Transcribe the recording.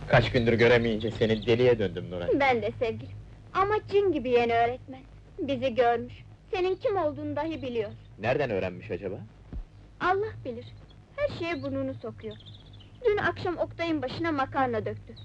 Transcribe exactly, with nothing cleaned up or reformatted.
Kaç gündür göremeyince seni deliye döndüm Nuray. Ben de sevgilim. Ama cin gibi yeni öğretmen. Bizi görmüş. Senin kim olduğunu dahi biliyor. Nereden öğrenmiş acaba? Allah bilir. Her şeye burnunu sokuyor. Dün akşam Oktay'ın başına makarna döktü.